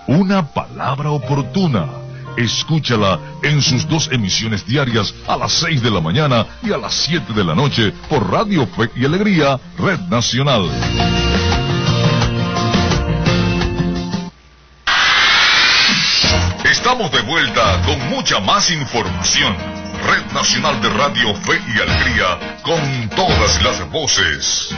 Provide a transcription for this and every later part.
una palabra oportuna. Escúchala en sus 2 emisiones diarias a las 6 de la mañana y a las 7 de la noche por Radio Fe y Alegría, Red Nacional. Estamos de vuelta con mucha más información. Red Nacional de Radio Fe y Alegría, con todas las voces.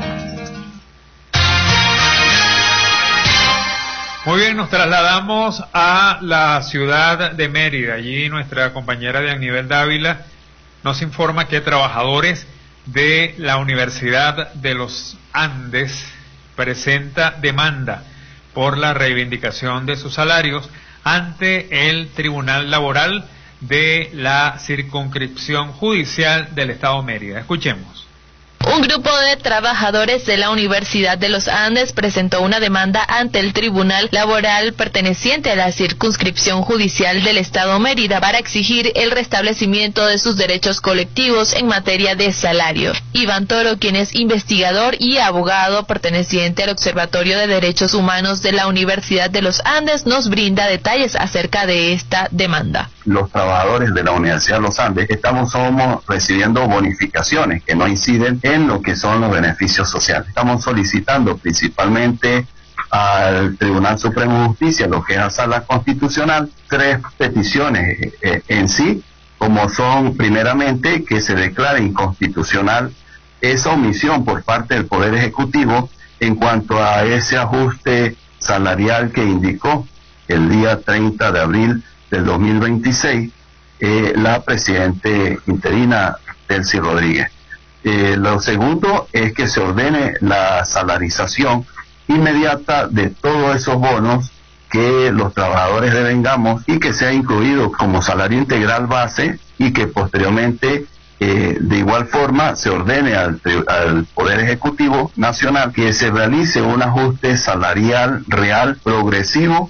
Muy bien, nos trasladamos a la ciudad de Mérida. Allí nuestra compañera de Anivel Dávila nos informa que trabajadores de la Universidad de los Andes presenta demanda por la reivindicación de sus salarios ante el Tribunal Laboral de la Circunscripción Judicial del Estado Mérida. Escuchemos. Un grupo de trabajadores de la Universidad de los Andes presentó una demanda ante el Tribunal Laboral perteneciente a la Circunscripción Judicial del Estado Mérida para exigir el restablecimiento de sus derechos colectivos en materia de salario. Iván Toro, quien es investigador y abogado perteneciente al Observatorio de Derechos Humanos de la Universidad de los Andes, nos brinda detalles acerca de esta demanda. Los trabajadores de la Universidad de los Andes somos recibiendo bonificaciones que no inciden en lo que son los beneficios sociales. Estamos solicitando principalmente al Tribunal Supremo de Justicia, lo que es la Sala Constitucional, 3 peticiones en sí, como son primeramente que se declare inconstitucional esa omisión por parte del Poder Ejecutivo en cuanto a ese ajuste salarial que indicó el día 30 de abril del 2026 la presidente interina Delcy Rodríguez. Lo segundo es que se ordene la salarización inmediata de todos esos bonos que los trabajadores devengamos y que sea incluido como salario integral base y que posteriormente de igual forma se ordene al Poder Ejecutivo Nacional que se realice un ajuste salarial real progresivo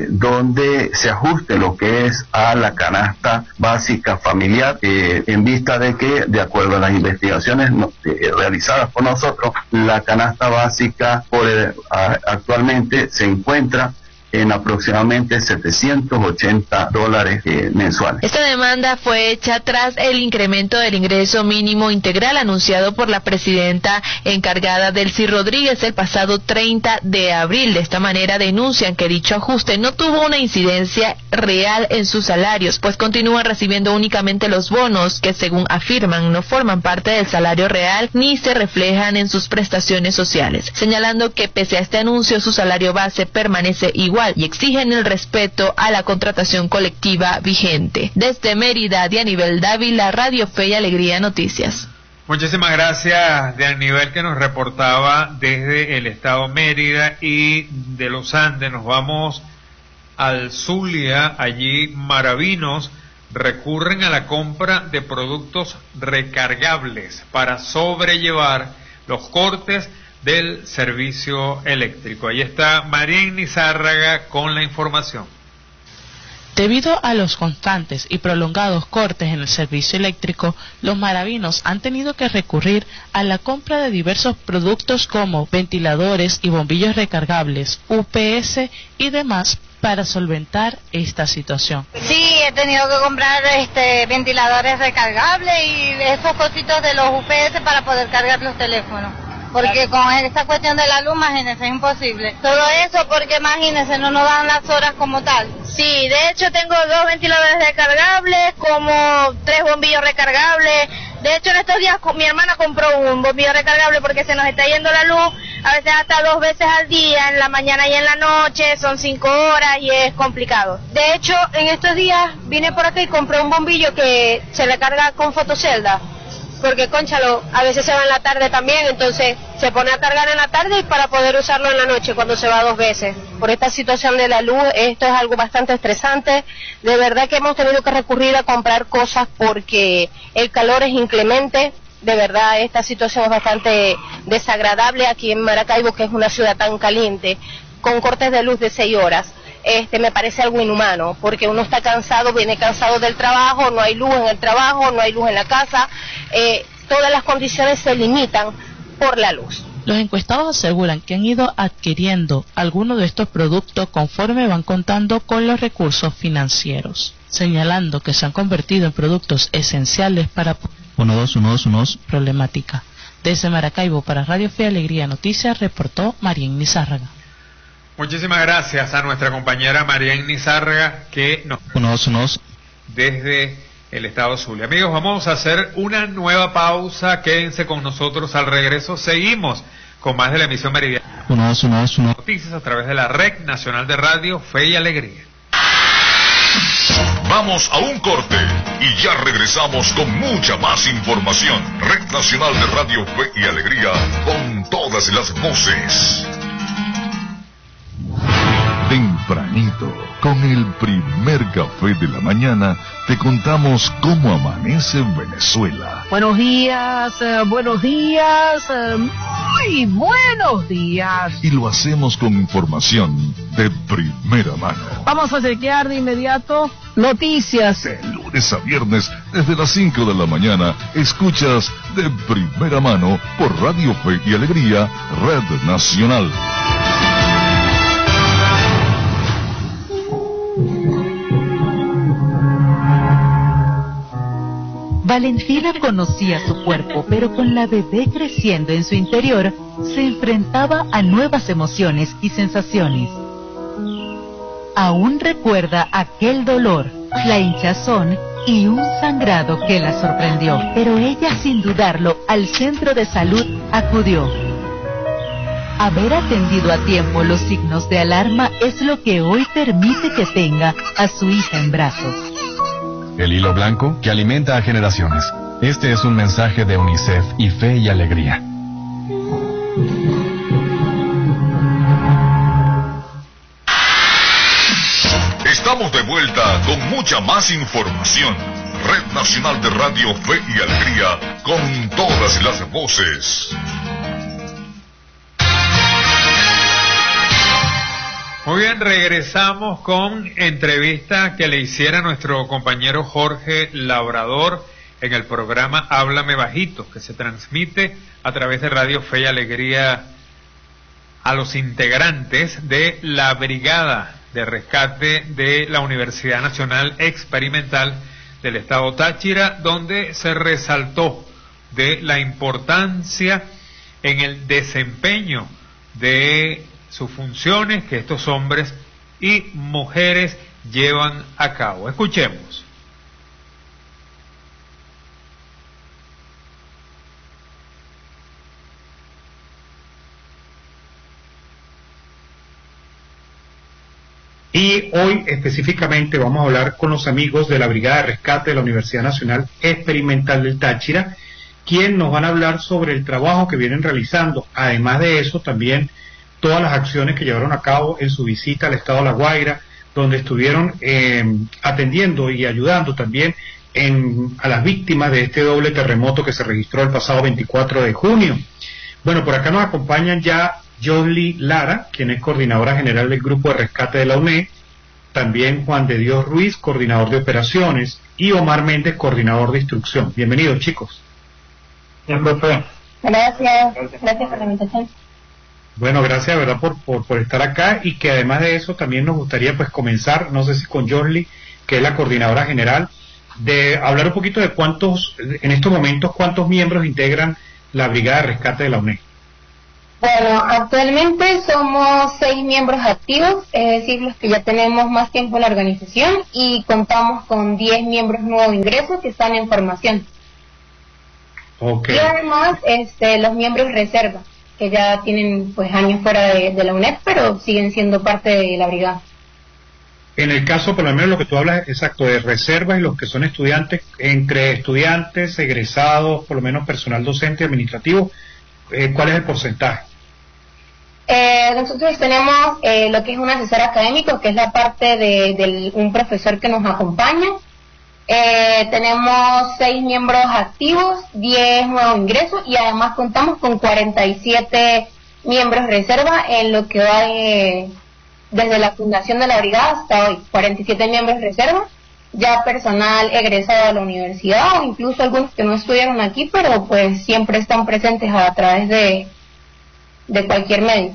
donde se ajuste lo que es a la canasta básica familiar en vista de que, de acuerdo a las investigaciones realizadas por nosotros, la canasta básica actualmente se encuentra en aproximadamente $780 mensuales. Esta demanda fue hecha tras el incremento del ingreso mínimo integral anunciado por la presidenta encargada Delcy Rodríguez el pasado 30 de abril. De esta manera denuncian que dicho ajuste no tuvo una incidencia real en sus salarios, pues continúan recibiendo únicamente los bonos que, según afirman, no forman parte del salario real ni se reflejan en sus prestaciones sociales, señalando que pese a este anuncio su salario base permanece igual y exigen el respeto a la contratación colectiva vigente. Desde Mérida, de Anivel Dávila, Radio Fe y Alegría Noticias. Muchísimas gracias, de Anivel, que nos reportaba desde el estado Mérida. Y de los Andes nos vamos al Zulia. Allí maravinos recurren a la compra de productos recargables para sobrellevar los cortes del servicio eléctrico. Ahí está María Nizárraga con la información. Debido a los constantes y prolongados cortes en el servicio eléctrico, los maravinos han tenido que recurrir a la compra de diversos productos como ventiladores y bombillos recargables, UPS y demás para solventar esta situación. Sí, he tenido que comprar ventiladores recargables y esos cositos de los UPS para poder cargar los teléfonos. Porque con esta cuestión de la luz, imagínense, es imposible. Todo eso porque, imagínense, no nos dan las horas como tal. Sí, de hecho tengo 2 ventiladores recargables, como 3 bombillos recargables. De hecho, en estos días mi hermana compró un bombillo recargable porque se nos está yendo la luz, a veces hasta 2 veces al día, en la mañana y en la noche, son 5 horas y es complicado. De hecho, en estos días vine por acá y compré un bombillo que se recarga con fotocelda. Porque, cónchalo, a veces se va en la tarde también, entonces se pone a cargar en la tarde y para poder usarlo en la noche cuando se va 2 veces. Por esta situación de la luz, esto es algo bastante estresante. De verdad que hemos tenido que recurrir a comprar cosas porque el calor es inclemente. De verdad, esta situación es bastante desagradable aquí en Maracaibo, que es una ciudad tan caliente, con cortes de luz de 6 horas. Me parece algo inhumano, porque uno está cansado, viene cansado del trabajo, no hay luz en el trabajo, no hay luz en la casa, todas las condiciones se limitan por la luz. Los encuestados aseguran que han ido adquiriendo algunos de estos productos conforme van contando con los recursos financieros, señalando que se han convertido en productos esenciales para 1-2-1-2-1-2 problemática. Desde Maracaibo para Radio Fe y Alegría Noticias reportó Marién Nizárraga. Muchísimas gracias a nuestra compañera Marién Nizárraga que nos 1-2-1-2 desde el estado Zulia. Amigos, vamos a hacer una nueva pausa. Quédense con nosotros. Al regreso seguimos con más de la emisión meridiana. 1-2-1-2-1 Noticias a través de la Red Nacional de Radio Fe y Alegría. Vamos a un corte y ya regresamos con mucha más información. Red Nacional de Radio Fe y Alegría, con todas las voces. Tempranito, con el primer café de la mañana, te contamos cómo amanece Venezuela. Buenos días, muy buenos días. Y lo hacemos con información de primera mano. Vamos a chequear de inmediato noticias. De lunes a viernes, desde las 5 de la mañana, escuchas de primera mano por Radio Fe y Alegría, Red Nacional. Valentina conocía su cuerpo, pero con la bebé creciendo en su interior, se enfrentaba a nuevas emociones y sensaciones. Aún recuerda aquel dolor, la hinchazón y un sangrado que la sorprendió, pero ella sin dudarlo al centro de salud acudió. Haber atendido a tiempo los signos de alarma es lo que hoy permite que tenga a su hija en brazos. El hilo blanco que alimenta a generaciones. Este es un mensaje de UNICEF y Fe y Alegría. Estamos de vuelta con mucha más información. Red Nacional de Radio Fe y Alegría, con todas las voces. Muy bien, regresamos con entrevista que le hiciera nuestro compañero Jorge Labrador en el programa Háblame Bajito, que se transmite a través de Radio Fe y Alegría a los integrantes de la Brigada de Rescate de la Universidad Nacional Experimental del Estado Táchira, donde se resaltó de la importancia en el desempeño de sus funciones que estos hombres y mujeres llevan a cabo. Escuchemos. Y hoy específicamente vamos a hablar con los amigos de la Brigada de Rescate de la Universidad Nacional Experimental del Táchira, quienes nos van a hablar sobre el trabajo que vienen realizando. Además de eso, también todas las acciones que llevaron a cabo en su visita al estado de La Guaira, donde estuvieron atendiendo y ayudando también a las víctimas de este doble terremoto que se registró el pasado 24 de junio. Bueno, por acá nos acompañan ya Josly Lara, quien es coordinadora general del Grupo de Rescate de la UNE, también Juan de Dios Ruiz, coordinador de operaciones, y Omar Méndez, coordinador de instrucción. Bienvenidos, chicos. Bien, profe. Gracias por la invitación. Bueno, gracias, ¿verdad?, por estar acá, y que además de eso también nos gustaría pues comenzar, no sé si con Josly, que es la coordinadora general, de hablar un poquito de en estos momentos, cuántos miembros integran la Brigada de Rescate de la UNE. Bueno, actualmente somos 6 miembros activos, es decir, los que ya tenemos más tiempo en la organización, y contamos con 10 miembros nuevos ingresos que están en formación. Okay. Y además los miembros reserva, que ya tienen pues años fuera de la UNED, pero siguen siendo parte de la brigada. En el caso, por lo menos lo que tú hablas, exacto, de reservas y los que son estudiantes, entre estudiantes, egresados, por lo menos personal docente, administrativo, ¿cuál es el porcentaje? Nosotros tenemos lo que es un asesor académico, que es la parte de un profesor que nos acompaña. Tenemos 6 miembros activos, 10 nuevos ingresos, y además contamos con 47 miembros reserva en lo que va desde la fundación de la brigada hasta hoy. 47 miembros reserva, ya personal egresado de la universidad, o incluso algunos que no estuvieron aquí, pero pues siempre están presentes a través de de cualquier medio.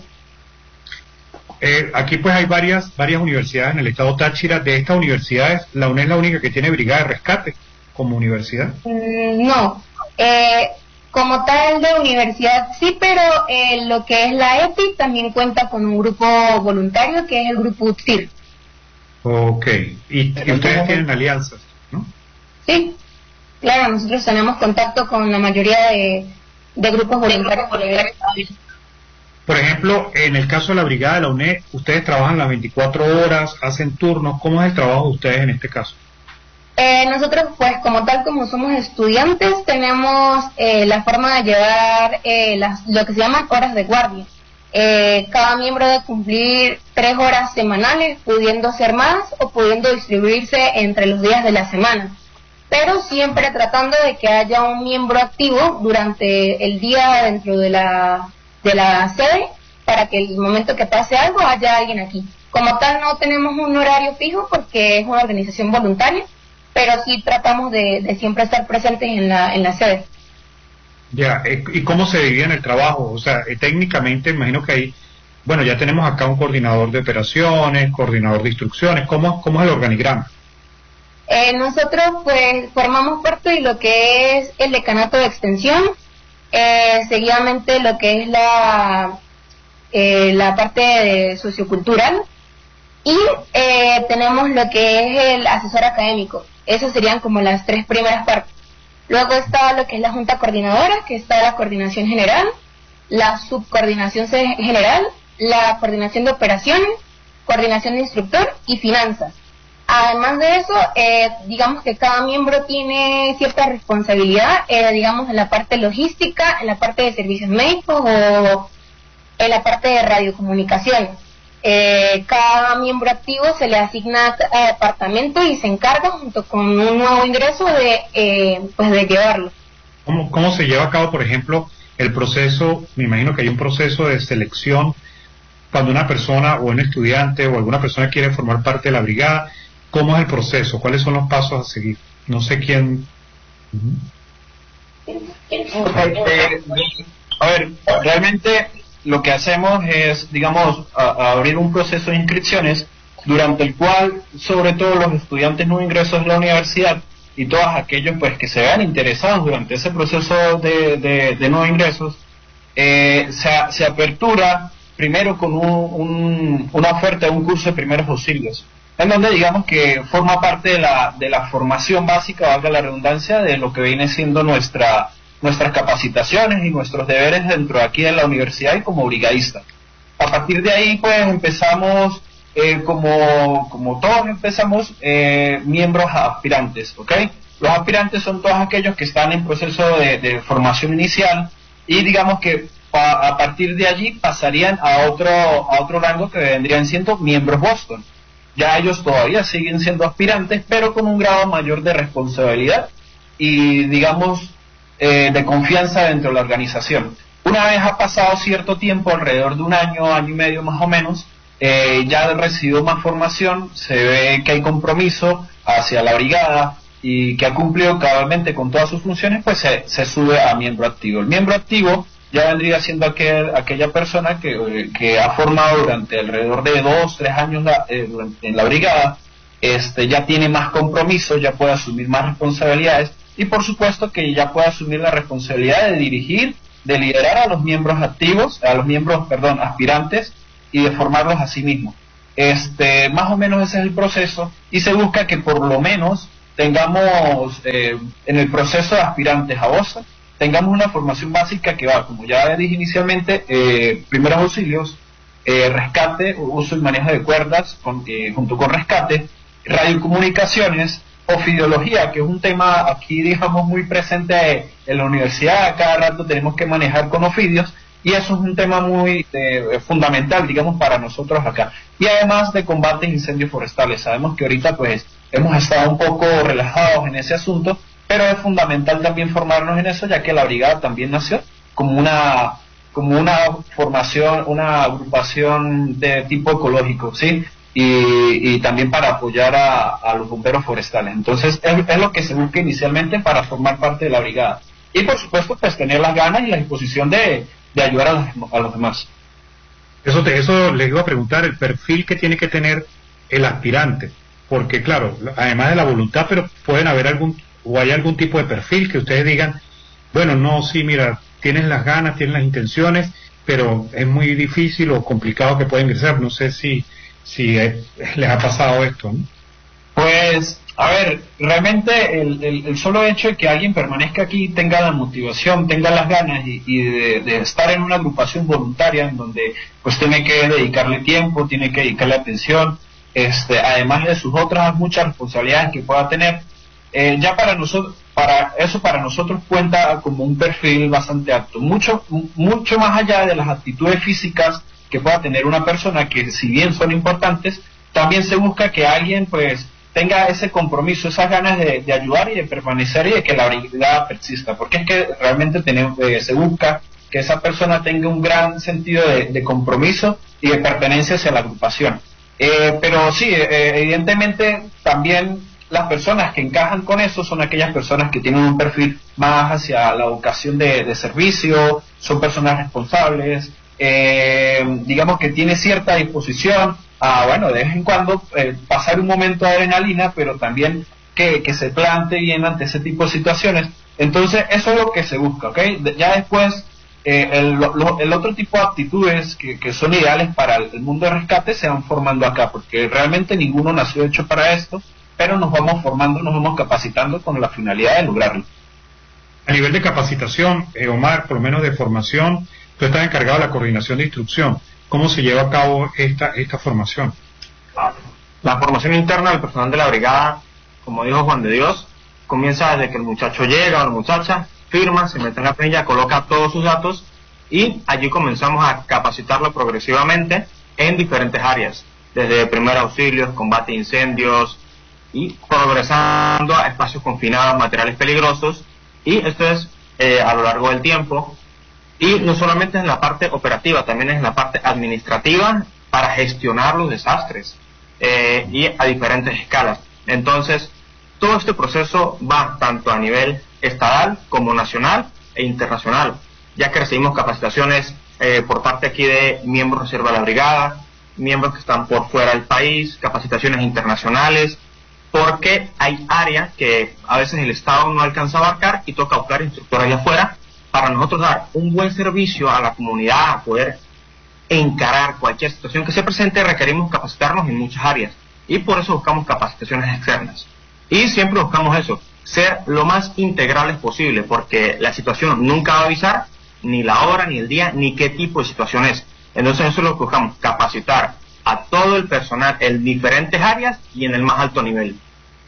Aquí pues hay varias universidades en el estado Táchira. De estas universidades, la UNE es la única que tiene brigada de rescate como universidad. No, como tal de universidad sí, pero lo que es la EPI también cuenta con un grupo voluntario que es el grupo UTSIR. Ok, y ustedes tienen alianzas, ¿no? Sí, claro, nosotros tenemos contacto con la mayoría de grupos voluntarios. Por ejemplo, en el caso de la brigada de la UNE, ustedes trabajan las 24 horas, hacen turnos. ¿Cómo es el trabajo de ustedes en este caso? Nosotros, pues, como tal, como somos estudiantes, tenemos la forma de llevar lo que se llaman horas de guardia. Cada miembro debe cumplir 3 horas semanales, pudiendo ser más o pudiendo distribuirse entre los días de la semana, pero siempre tratando de que haya un miembro activo durante el día dentro de la sede, para que el momento que pase algo haya alguien aquí. Como tal, no tenemos un horario fijo porque es una organización voluntaria, pero sí tratamos de siempre estar presentes en la sede. Ya, ¿y cómo se divide en el trabajo? O sea, técnicamente imagino que hay, bueno, ya tenemos acá un coordinador de operaciones, coordinador de instrucciones. ¿Cómo es el organigrama? Nosotros pues formamos parte de lo que es el decanato de extensión, seguidamente lo que es la parte sociocultural, y tenemos lo que es el asesor académico. Esas serían como las 3 primeras partes. Luego está lo que es la junta coordinadora, que está la coordinación general, la subcoordinación general, la coordinación de operaciones, coordinación de instructor y finanzas. Además de eso, digamos que cada miembro tiene cierta responsabilidad, digamos, en la parte logística, en la parte de servicios médicos o en la parte de radiocomunicaciones. Cada miembro activo se le asigna a departamento y se encarga junto con un nuevo ingreso de llevarlo. ¿Cómo se lleva a cabo, por ejemplo, el proceso? Me imagino que hay un proceso de selección cuando una persona o un estudiante o alguna persona quiere formar parte de la brigada. ¿Cómo es el proceso? ¿Cuáles son los pasos a seguir? No sé quién. A ver, realmente lo que hacemos es, digamos, abrir un proceso de inscripciones durante el cual, sobre todo los estudiantes no ingresos de la universidad y todos aquellos pues que se vean interesados durante ese proceso de nuevos ingresos, se apertura primero con una oferta de un curso de primeros auxilios, en donde digamos que forma parte de la formación básica, valga la redundancia, de lo que viene siendo nuestras capacitaciones y nuestros deberes dentro de aquí de la universidad y como brigadista. A partir de ahí pues empezamos, como todos empezamos, miembros aspirantes, ¿ok? Los aspirantes son todos aquellos que están en proceso de formación inicial y digamos que a partir de allí pasarían a otro rango que vendrían siendo miembros Boston. Ya ellos todavía siguen siendo aspirantes, pero con un grado mayor de responsabilidad y, digamos, de confianza dentro de la organización. Una vez ha pasado cierto tiempo, alrededor de un año y medio más o menos, ya recibido más formación, se ve que hay compromiso hacia la brigada y que ha cumplido cabalmente con todas sus funciones, pues se sube a miembro activo. El miembro activo ya vendría siendo aquella persona que ha formado durante alrededor de 2-3 años en la brigada, ya tiene más compromiso, ya puede asumir más responsabilidades y por supuesto que ya puede asumir la responsabilidad de dirigir, de liderar a los miembros activos, aspirantes y de formarlos a sí mismos. Más o menos ese es el proceso y se busca que por lo menos tengamos en el proceso de aspirantes a OSA tengamos una formación básica que va, como ya dije inicialmente, primeros auxilios, rescate, uso y manejo de cuerdas, junto con rescate, radiocomunicaciones, ofidiología, que es un tema aquí, digamos, muy presente en la universidad. Cada rato tenemos que manejar con ofidios, y eso es un tema muy fundamental, digamos, para nosotros acá. Y además de combate a incendios forestales. Sabemos que ahorita, pues, hemos estado un poco relajados en ese asunto, pero es fundamental también formarnos en eso, ya que la brigada también nació como una formación, una agrupación de tipo ecológico, ¿sí? Y también para apoyar a los bomberos forestales. Entonces es lo que se busca inicialmente para formar parte de la brigada. Y por supuesto pues tener las ganas y la disposición de de ayudar a los demás. Eso les iba a preguntar, el perfil que tiene que tener el aspirante, porque claro, además de la voluntad, pero pueden haber hay algún tipo de perfil que ustedes digan, bueno, no, sí, mira, tienen las ganas, tienen las intenciones, pero es muy difícil o complicado que pueda ingresar. No sé si les ha pasado esto, ¿no? Pues, a ver, realmente el solo hecho de que alguien permanezca aquí, tenga la motivación, tenga las ganas y de estar en una agrupación voluntaria en donde pues tiene que dedicarle tiempo, tiene que dedicarle atención, además de sus otras muchas responsabilidades que pueda tener, ya para nosotros cuenta como un perfil bastante apto, mucho más allá de las actitudes físicas que pueda tener una persona, que si bien son importantes, también se busca que alguien pues tenga ese compromiso, esas ganas de ayudar y de permanecer y de que la brigada persista, porque es que realmente se busca que esa persona tenga un gran sentido de compromiso y de pertenencia hacia la agrupación. Pero sí, evidentemente también las personas que encajan con eso son aquellas personas que tienen un perfil más hacia la vocación de servicio, son personas responsables, digamos que tiene cierta disposición a, bueno, de vez en cuando pasar un momento de adrenalina, pero también que se plante bien ante ese tipo de situaciones. Entonces eso es lo que se busca, ¿ok? Ya después el otro tipo de actitudes que son ideales para el mundo de rescate se van formando acá, porque realmente ninguno nació hecho para esto, pero nos vamos formando, nos vamos capacitando con la finalidad de lograrlo. A nivel de capacitación, Omar, por lo menos de formación, tú estás encargado de la coordinación de instrucción. ¿Cómo se lleva a cabo esta formación? La formación interna del personal de la brigada, como dijo Juan de Dios, comienza desde que el muchacho llega o la muchacha, firma, se mete en la planilla, coloca todos sus datos y allí comenzamos a capacitarlo progresivamente en diferentes áreas, desde primeros auxilios, combate de incendios y progresando a espacios confinados, materiales peligrosos, y esto es a lo largo del tiempo. Y no solamente en la parte operativa, también en la parte administrativa para gestionar los desastres y a diferentes escalas. Entonces, todo este proceso va tanto a nivel estatal como nacional e internacional, ya que recibimos capacitaciones por parte aquí de miembros de reserva de la brigada, miembros que están por fuera del país, capacitaciones internacionales, porque hay áreas que a veces el Estado no alcanza a abarcar y toca buscar instructores allá afuera. Para nosotros dar un buen servicio a la comunidad, a poder encarar cualquier situación que se presente, requerimos capacitarnos en muchas áreas, y por eso buscamos capacitaciones externas. Y siempre buscamos eso, ser lo más integrales posible, porque la situación nunca va a avisar ni la hora, ni el día, ni qué tipo de situación es. Entonces eso es lo que buscamos, capacitar a todo el personal en diferentes áreas y en el más alto nivel.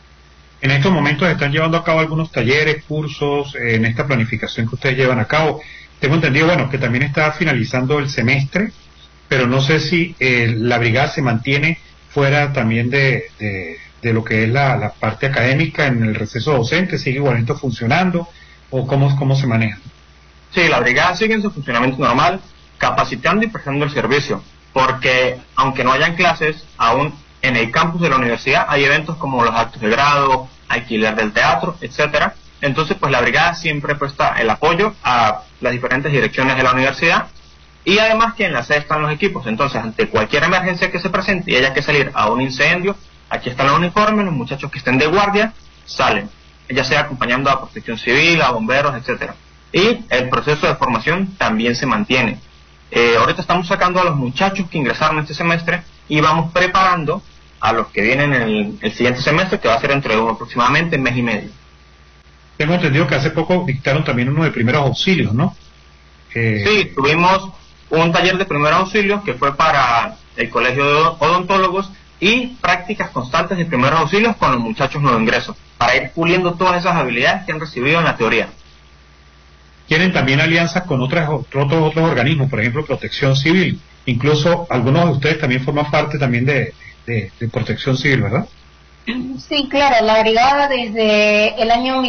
En estos momentos están llevando a cabo algunos talleres, cursos, en esta planificación que ustedes llevan a cabo. Tengo entendido, bueno, que también está finalizando el semestre, pero no sé si la brigada se mantiene fuera también de lo que es la parte académica en el receso docente, sigue igualmente funcionando, o cómo se maneja. Sí, la brigada sigue en su funcionamiento normal, capacitando y prestando el servicio, porque aunque no hayan clases, aún en el campus de la universidad hay eventos como los actos de grado, alquiler del teatro, etcétera. Entonces, pues la brigada siempre presta el apoyo a las diferentes direcciones de la universidad, y además que en la sede están los equipos. Entonces, ante cualquier emergencia que se presente y haya que salir a un incendio, aquí están los uniformes, los muchachos que estén de guardia salen, ya sea acompañando a protección civil, a bomberos, etcétera. Y el proceso de formación también se mantiene. Ahorita estamos sacando a los muchachos que ingresaron este semestre y vamos preparando a los que vienen en el siguiente semestre, que va a ser entre aproximadamente un mes y medio. Tengo entendido que hace poco dictaron también uno de primeros auxilios, ¿no? Sí, tuvimos un taller de primeros auxilios que fue para el Colegio de Odontólogos y prácticas constantes de primeros auxilios con los muchachos nuevos ingresos, para ir puliendo todas esas habilidades que han recibido en la teoría. Tienen también alianzas con otros organismos, por ejemplo, Protección Civil. Incluso algunos de ustedes también forman parte también de Protección Civil, ¿verdad? Sí, claro, la brigada desde el año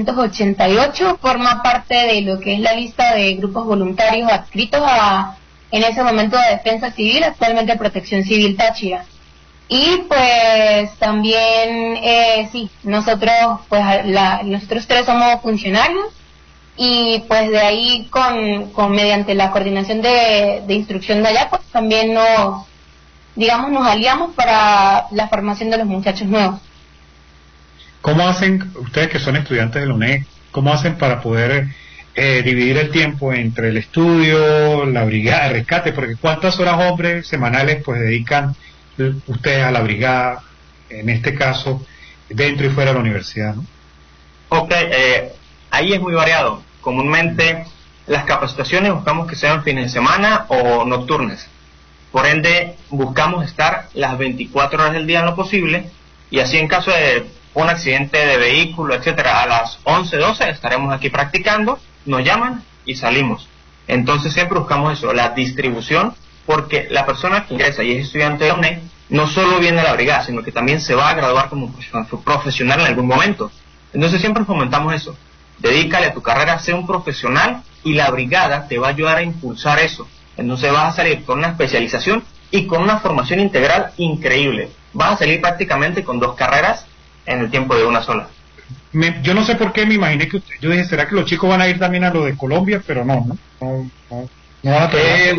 1988 forma parte de lo que es la lista de grupos voluntarios adscritos a, en ese momento, a Defensa Civil, actualmente Protección Civil Táchira. Y pues también, sí, nosotros tres somos funcionarios y pues de ahí mediante la coordinación de instrucción de allá, pues también nos aliamos para la formación de los muchachos nuevos. ¿Cómo hacen ustedes que son estudiantes de la UNED, cómo hacen para poder dividir el tiempo entre el estudio, la brigada de rescate? Porque ¿cuántas horas hombres semanales pues dedican ustedes a la brigada, en este caso, dentro y fuera de la universidad, ¿no? Ok, ahí es muy variado. Comúnmente las capacitaciones buscamos que sean fines de semana o nocturnas. Por ende, buscamos estar las 24 horas del día en lo posible, y así en caso de un accidente de vehículo, etcétera, a las 11, 12 estaremos aquí practicando, nos llaman y salimos. Entonces siempre buscamos eso, la distribución, porque la persona que ingresa y es estudiante de la UNED no solo viene a la brigada, sino que también se va a graduar como profesional en algún momento. Entonces siempre fomentamos eso, dedícale a tu carrera, sé un profesional, y la brigada te va a ayudar a impulsar eso. Entonces vas a salir con una especialización y con una formación integral increíble. Vas a salir prácticamente con 2 carreras en el tiempo de una sola. Yo no sé por qué me imaginé que yo dije, ¿será que los chicos van a ir también a lo de Colombia? Pero no van a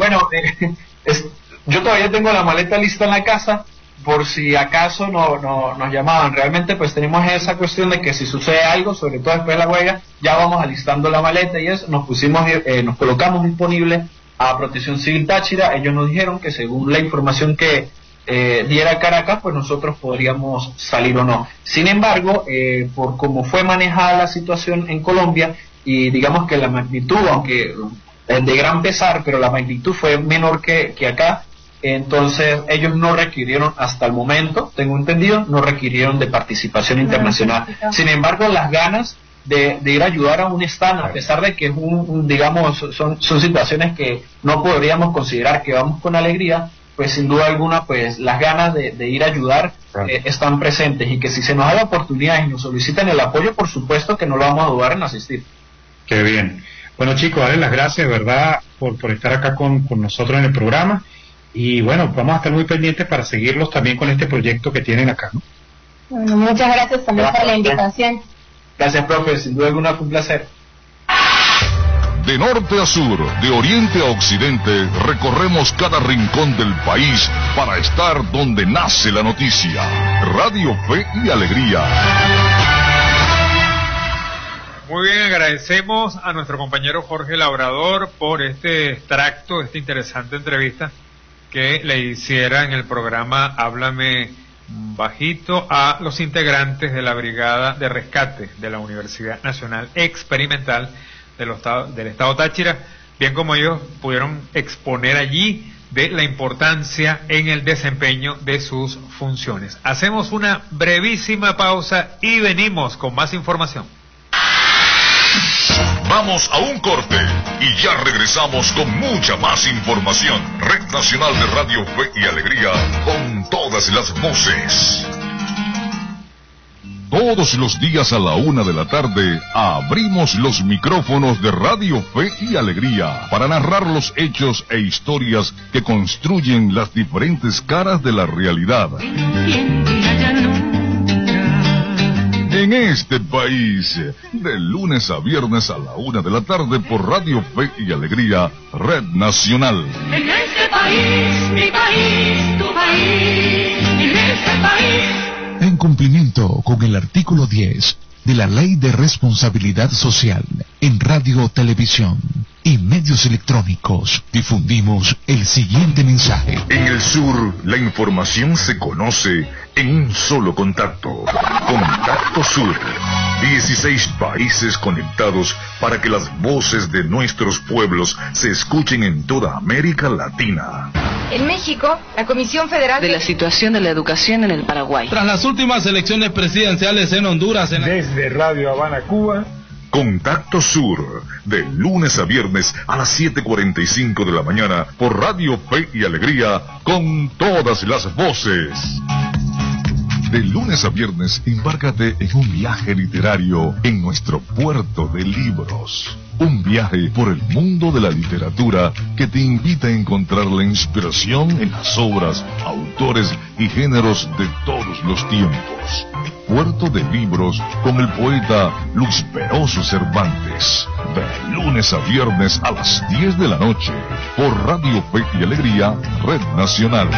yo todavía tengo la maleta lista en la casa por si acaso nos llamaban. Realmente pues tenemos esa cuestión de que si sucede algo, sobre todo después de la huelga, ya vamos alistando la maleta y eso, nos colocamos disponibles a Protección Civil Táchira. Ellos nos dijeron que según la información que diera Caracas, pues nosotros podríamos salir o no. Sin embargo, por cómo fue manejada la situación en Colombia, y digamos que la magnitud, aunque es de gran pesar, pero la magnitud fue menor que acá, entonces ellos no requirieron, hasta el momento, tengo entendido, no requirieron de participación internacional. Sin embargo, las ganas de ir a ayudar aún están, a pesar de que es son situaciones que no podríamos considerar que vamos con alegría, pues sin duda alguna, pues las ganas de ir a ayudar están presentes, y que si se nos da la oportunidad y nos solicitan el apoyo, por supuesto que no lo vamos a dudar en asistir. Qué bien. Bueno, chicos, darles las gracias, de verdad, por estar acá con nosotros en el programa, y bueno, vamos a estar muy pendientes para seguirlos también con este proyecto que tienen acá, ¿no? Bueno, muchas gracias también por la invitación. Gracias, profe, sin duda alguna fue un placer. De norte a sur, de oriente a occidente, recorremos cada rincón del país para estar donde nace la noticia. Radio Fe y Alegría. Muy bien, agradecemos a nuestro compañero Jorge Labrador por este extracto, esta interesante entrevista que le hiciera en el programa Háblame Bajito a los integrantes de la Brigada de Rescate de la Universidad Nacional Experimental del Estado Táchira, bien como ellos pudieron exponer allí de la importancia en el desempeño de sus funciones. Hacemos una brevísima pausa y venimos con más información. Vamos a un corte y ya regresamos con mucha más información. Red Nacional de Radio Fe y Alegría, con todas las voces. Todos los días a la 1:00 p.m, abrimos los micrófonos de Radio Fe y Alegría para narrar los hechos e historias que construyen las diferentes caras de la realidad. En este país, de lunes a viernes a la 1:00 p.m. por Radio Fe y Alegría, Red Nacional. En este país, mi país, tu país, en este país. En cumplimiento con el artículo 10 de la Ley de Responsabilidad Social, en radio, televisión y medios electrónicos, difundimos el siguiente mensaje. En el sur, la información se conoce en un solo contacto. Contacto Sur. 16 países conectados para que las voces de nuestros pueblos se escuchen en toda América Latina. En México, la Comisión Federal de la Situación de la Educación en el Paraguay. Tras las últimas elecciones presidenciales en Honduras. Desde Radio Habana, Cuba. Contacto Sur, de lunes a viernes a las 7:45 de la mañana por Radio Fe y Alegría, con todas las voces. De lunes a viernes, embárcate en un viaje literario en nuestro puerto de libros. Un viaje por el mundo de la literatura que te invita a encontrar la inspiración en las obras, autores y géneros de todos los tiempos. Puerto de Libros con el poeta Luis Peroso Cervantes. de lunes a viernes a las 10 de la noche, por Radio Fe y Alegría, Red Nacional.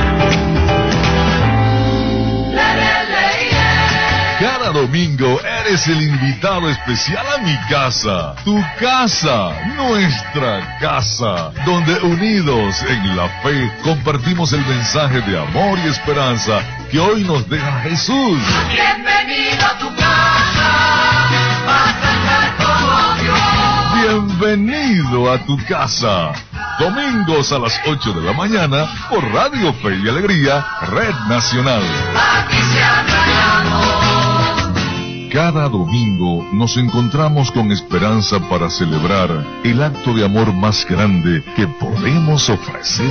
Cada domingo eres el invitado especial a mi casa, tu casa, nuestra casa, donde unidos en la fe compartimos el mensaje de amor y esperanza que hoy nos deja Jesús. Bienvenido a tu casa, vas a estar como Dios. Bienvenido a tu casa. Domingos a las 8 de la mañana por Radio Fe y Alegría, Red Nacional. Aquí se habla de amor. Cada domingo nos encontramos con esperanza para celebrar el acto de amor más grande que podemos ofrecer